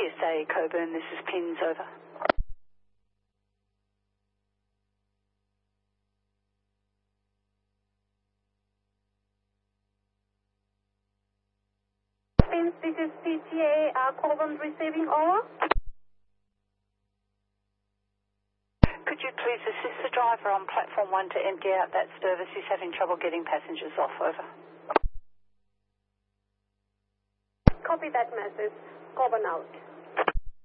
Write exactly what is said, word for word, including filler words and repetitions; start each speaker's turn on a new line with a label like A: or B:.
A: S A Coburn, this is Pins, over.
B: Pins, this is P T A uh, Coburn receiving, over.
A: Could you please assist the driver on platform one to empty out that service? He's having trouble getting passengers off, over.
B: Copy that message. Coburn out.